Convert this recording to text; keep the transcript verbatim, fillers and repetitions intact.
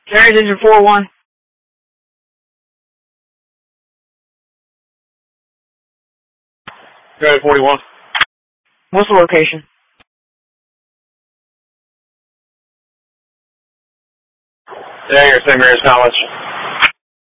Carriage engine four one. Carriage forty-one. What's the location? Yeah, you're same area as College.